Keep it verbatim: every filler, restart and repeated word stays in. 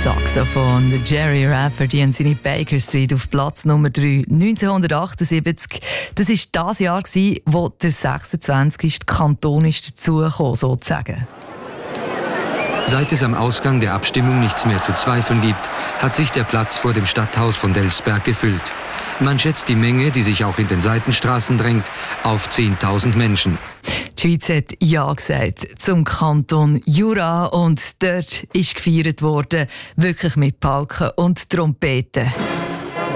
Saxophon, der Jerry Rafferty und seine Baker Street auf Platz Nummer drei, neunzehnhundertachtundsiebzig. Das war das Jahr, wo der sechsundzwanzigste Kanton ist dazugekommen, sozusagen. Seit es am Ausgang der Abstimmung nichts mehr zu zweifeln gibt, hat sich der Platz vor dem Stadthaus von Delsberg gefüllt. Man schätzt die Menge, die sich auch in den Seitenstraßen drängt, auf zehntausend Menschen. Die Schweiz hat Ja gesagt zum Kanton Jura und dort ist gefeiert worden, wirklich mit Pauken und Trompeten.